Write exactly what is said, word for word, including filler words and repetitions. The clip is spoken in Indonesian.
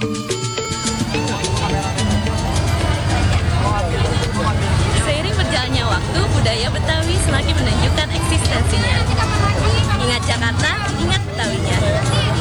Seiring berjalannya waktu, budaya Betawi semakin menunjukkan eksistensinya.